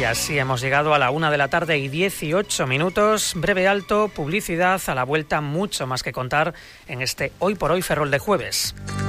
Y así hemos llegado a la 1:18 p.m. Breve alto, publicidad, a la vuelta mucho más que contar en este Hoy por Hoy Ferrol de jueves.